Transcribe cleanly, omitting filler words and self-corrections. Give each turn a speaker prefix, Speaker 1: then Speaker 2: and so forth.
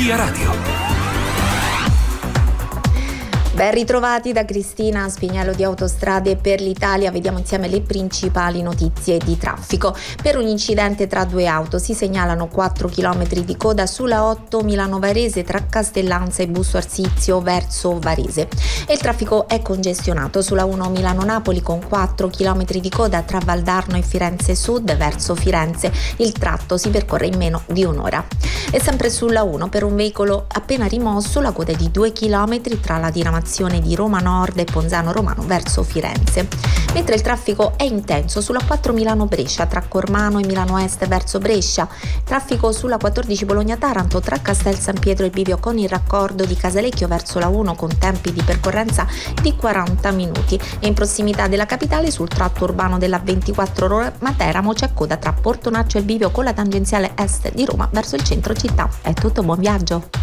Speaker 1: Via Radio.
Speaker 2: Ben ritrovati da Cristina Spignello di Autostrade per l'Italia. Vediamo insieme le principali notizie di traffico. Per un incidente tra due auto si segnalano 4 km di coda sulla 8 Milano-Varese tra Castellanza e Busto Arsizio verso Varese. E il traffico è congestionato sulla 1 Milano-Napoli con 4 km di coda tra Valdarno e Firenze Sud verso Firenze. Il tratto si percorre in meno di un'ora. E sempre sulla 1 per un veicolo appena rimosso la coda è di 2 km tra la diramazione di Roma Nord e Ponzano Romano verso Firenze, mentre il traffico è intenso sulla 4 Milano-Brescia tra Cormano e Milano Est verso Brescia, traffico sulla 14 Bologna-Taranto tra Castel San Pietro e Bivio con il raccordo di Casalecchio verso la 1 con tempi di percorrenza di 40 minuti e in prossimità della capitale sul tratto urbano della 24 Roma-Teramo c'è coda tra Portonaccio e Bivio con la tangenziale est di Roma verso il centro città. È tutto, buon viaggio!